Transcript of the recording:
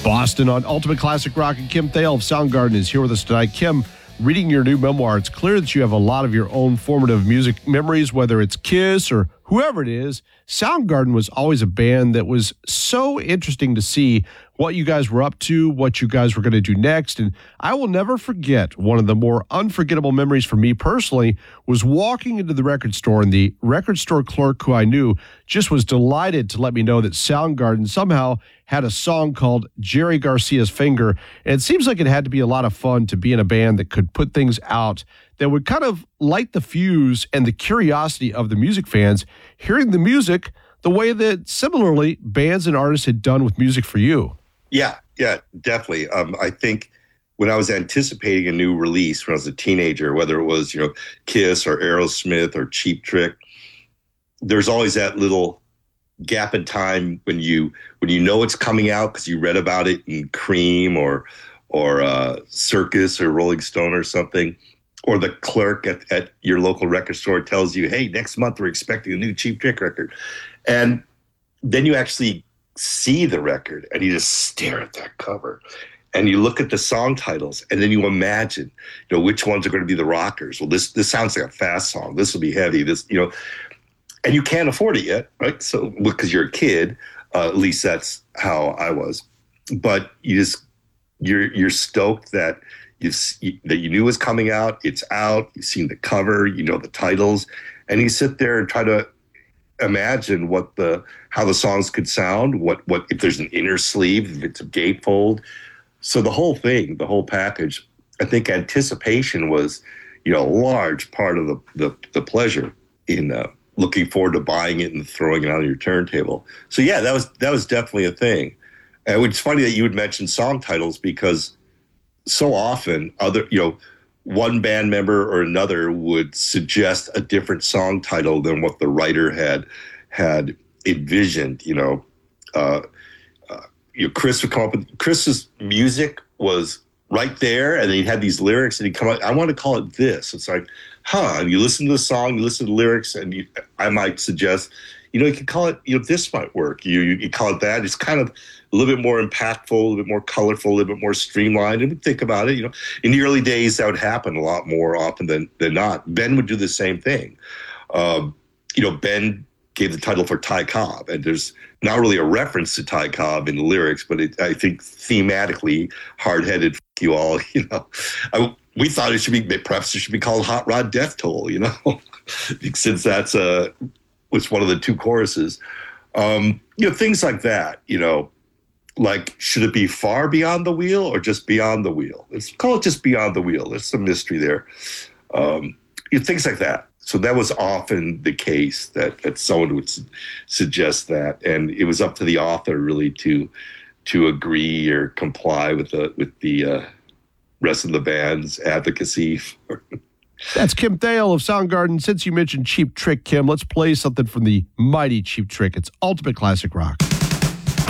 Boston on Ultimate Classic Rock, and Kim Thale of Soundgarden is here with us tonight. Kim, reading your new memoir, it's clear that you have a lot of your own formative music memories, whether it's Kiss or whoever it is. Soundgarden was always a band that was so interesting to see what you guys were up to, what you guys were going to do next. And I will never forget, one of the more unforgettable memories for me personally was walking into the record store, and the record store clerk who I knew just was delighted to let me know that Soundgarden somehow had a song called Jerry Garcia's Finger. And it seems like it had to be a lot of fun to be in a band that could put things out that would kind of light the fuse and the curiosity of the music fans, hearing the music the way that similarly bands and artists had done with music for you. Yeah, definitely. I think when I was anticipating a new release when I was a teenager, whether it was, Kiss or Aerosmith or Cheap Trick, there's always that little gap in time when you know it's coming out because you read about it in Cream or Circus or Rolling Stone or something, or the clerk at your local record store tells you, hey, next month we're expecting a new Cheap Trick record. And then you actually see the record and you just stare at that cover and you look at the song titles and then you imagine, which ones are going to be the rockers. Well, this sounds like a fast song. This will be heavy. And you can't afford it yet, right? So because you're a kid, at least that's how I was. But you're stoked that you knew it was coming out. It's out. You've seen the cover. You know the titles, and you sit there and try to imagine how the songs could sound. What if there's an inner sleeve? If it's a gatefold. So the whole thing, the whole package. I think anticipation was, a large part of the pleasure in looking forward to buying it and throwing it on your turntable. So yeah, that was definitely a thing. And it's funny that you would mention song titles because so often one band member or another would suggest a different song title than what the writer had envisioned. Chris would come up with Chris's music was right there, and then he had these lyrics, and he'd come out, I want to call it this. It's like, and you listen to the song, you listen to the lyrics, and I might suggest, you could call it, this might work. You call it that. It's kind of a little bit more impactful, a little bit more colorful, a little bit more streamlined. And think about it, in the early days, that would happen a lot more often than not. Ben would do the same thing. Ben gave the title for Ty Cobb, and there's not really a reference to Ty Cobb in the lyrics, but I think thematically, hard-headed, you all, we thought it should be called Hot Rod Death Toll, since that's was one of the two choruses. Things like that, like, should it be Far Beyond the Wheel or just Beyond the Wheel? Let's call it just Beyond the Wheel. There's some mystery there. Things like that. So that was often the case that someone would suggest that. And it was up to the author really to agree or comply with the rest of the band's advocacy. That's Kim Thale of Soundgarden. Since you mentioned Cheap Trick, Kim, let's play something from the mighty Cheap Trick. It's Ultimate Classic Rock.